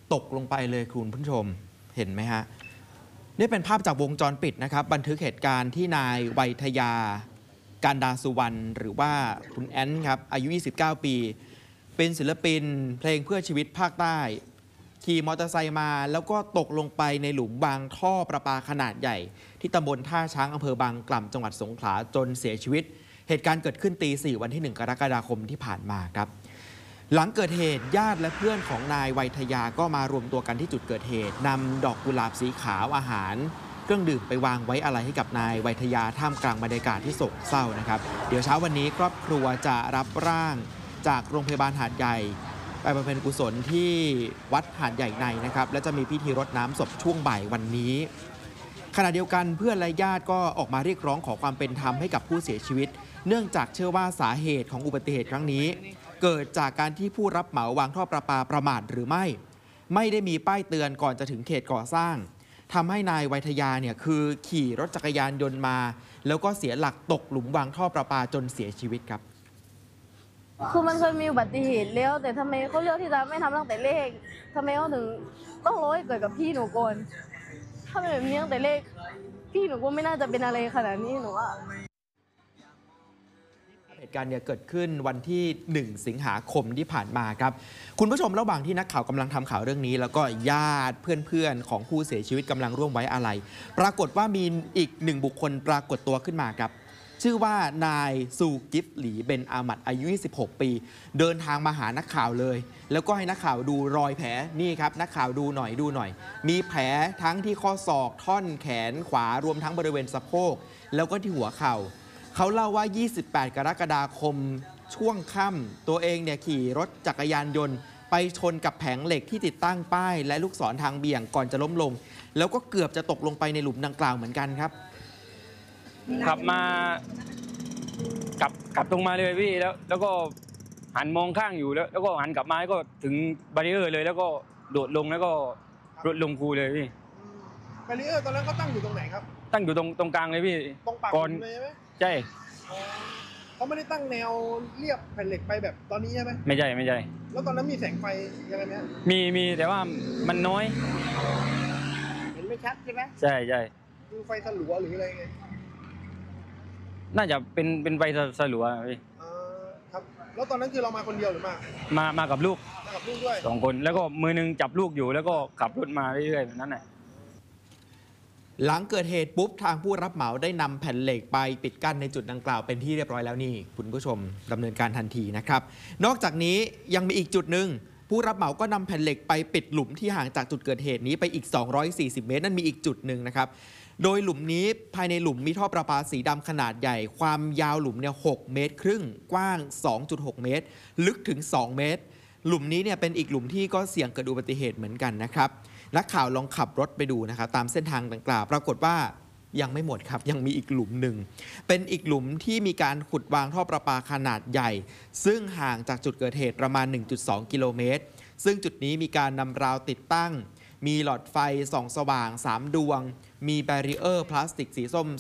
ตกลงไปเลยคุณผู้ชมเห็นไหมฮะนี่เป็นภาพจากวงจรปิดนะครับบันทึกเหตุการณ์ที่นายไวยทยาการดาสุวรรณหรือว่าคุณแอนครับอายุ29 ปีเป็นศิลปินเพลงเพื่อชีวิตภาคใต้ขี่มอเตอร์ไซค์มาแล้วก็ตกลงไปในหลุมบางท่อประปาขนาดใหญ่ที่ตำบลท่าช้างอำเภอบางกล่ำจังหวัดสงขลาจนเสียชีวิตเหตุการณ์เกิดขึ้นตี 4 วันที่ 1 กรกฎาคมที่ผ่านมาครับหลังเกิดเหตุญาติและเพื่อนของนายไวยทยาก็มารวมตัวกันที่จุดเกิดเหตุนำดอกกุหลาบสีขาวอาหารเครื่องดื่มไปวางไว้อาลัยให้กับนายไวยทยาท่ามกลางบรรยากาศที่โศกเศร้านะครับเดี๋ยวเช้าวันนี้ครอบครัวจะรับร่างจากโรงพยาบาลหาดใหญ่ไปบำเพ็ญกุศลที่วัดหาดใหญ่ในนะครับและจะมีพิธีรดน้ำศพช่วงบ่ายวันนี้ขณะเดียวกันเพื่อนและญาติก็ออกมาเรียกร้องขอความเป็นธรรมให้กับผู้เสียชีวิตเนื่องจากเชื่อว่าสาเหตุของอุบัติเหตุครั้งนี้เกิดจากการที่ผู้รับเหมาวางท่อประปาประมาทหรือไม่ได้มีป้ายเตือนก่อนจะถึงเขตก่อสร้างทำให้นายไวยทยาเนี่ยคือขี่รถจักรยานยนต์มาแล้วก็เสียหลักตกหลุมวางท่อประปาจนเสียชีวิตครับคือมันเคยมีอุบัติเหตุแล้วแต่ทำไมเขาเลือกที่จะไม่ทำตั้งแต่เลขทำไมเขาถึงต้องรอให้เกิดกับพี่หนูก่อนถ้าเป็นแบบนี้ตั้งแต่เลขพี่หนูก็ไม่น่าจะเป็นอะไรขนาดนี้หนูว่าเหตุการณ์เนี่ยเกิดขึ้นวันที่ 1 สิงหาคมที่ผ่านมาครับคุณผู้ชมระหว่างที่นักข่าวกำลังทำข่าวเรื่องนี้แล้วก็ญาติเพื่อนๆของผู้เสียชีวิตกำลังร่วมไว้อาลัยปรากฏว่ามีอีก1 บุคคลปรากฏตัวขึ้นมาครับชื่อว่านายซูกิฟหลีเบนอามัดอายุ26 ปีเดินทางมาหานักข่าวเลยแล้วก็ให้นักข่าวดูรอยแผลนี่ครับนักข่าวดูหน่อยมีแผลทั้งที่ข้อศอกท่อนแขนขวารวมทั้งบริเวณสะโพกแล้วก็ที่หัวเข่าเขาเล่าว่า 28 กรกฎาคมช่วงค่ำตัวเองเนี่ยขี่รถจักรยานยนต์ไปชนกับแผงเหล็กที่ติดตั้งป้ายและลูกศรทางเบี่ยงก่อนจะล้มลงแล้วก็เกือบจะตกลงไปในหลุมดังกล่าวเหมือนกันครับขับมากลับตรงมาเลยพี่แล้วก็หันมองข้างอยู่แล้วก็หันกลับมาก็ถึงบารีเออร์เลยแล้วก็โดดลงแล้วก็รถลงคูเลยพี่บารีเออร์ตอนนั้นเขาตั้งอยู่ตรงไหนครับตั้งอยู่ตรงกลางเลยพี่ตรงปากเลยใช่ไหมใช่เขาไม่ได้ตั้งแนวเรียบแผ่นเหล็กไปแบบตอนนี้ใช่ไหมไม่ใช่แล้วตอนนั้นมีแสงไฟยังไงไหมมีแต่ว่ามันน้อยเห็นไม่ชัดใช่ไหมใช่คือไฟสลัวหรืออะไรไงน่าจะเป็นไฟสลัวพี่ครับแล้วตอนนั้นคือเรามาคนเดียวหรือมากับลูกด้วย 2 คนแล้วก็มือนึงจับลูกอยู่แล้วก็ขับรถมาเรื่อยๆแบบนั้นแหละหลังเกิดเหตุปุ๊บทางผู้รับเหมาได้นำแผ่นเหล็กไปปิดกั้นในจุดดังกล่าวเป็นที่เรียบร้อยแล้วนี่คุณผู้ชมดำเนินการทันทีนะครับนอกจากนี้ยังมีอีกจุดหนึ่งผู้รับเหมาก็นำแผ่นเหล็กไปปิดหลุมที่ห่างจากจุดเกิดเหตุนี้ไปอีก240 เมตรนั่นมีอีกจุดหนึ่งนะครับโดยหลุมนี้ภายในหลุมมีท่อประปาสีดำขนาดใหญ่ความยาวหลุมเนี่ย6 เมตรครึ่งกว้าง 2.6 เมตรลึกถึง 2 เมตรหลุมนี้เนี่ยเป็นอีกหลุมที่ก็เสี่ยงเกิดอุบัติเหตุเหมือนกันนะครับนักข่าวลองขับรถไปดูนะครับตามเส้นทางดังกล่าวปรากฏว่ายังไม่หมดครับยังมีอีกหลุมหนึ่งเป็นอีกหลุมที่มีการขุดวางท่อประปาขนาดใหญ่ซึ่งห่างจากจุดเกิดเหตุประมาณ 1.2 กิโลเมตรซึ่งจุดนี้มีการนำราวติดตั้งมีหลอดไฟส่องสว่าง3 ดวงมีแบรีเออร์พลาสติกสีส้ม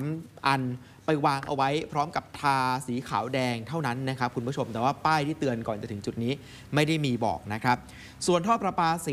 3 อันไปวางเอาไว้พร้อมกับทาสีขาวแดงเท่านั้นนะครับคุณผู้ชมแต่ว่าป้ายที่เตือนก่อนจะถึงจุดนี้ไม่ได้มีบอกนะครับส่วนท่อประปา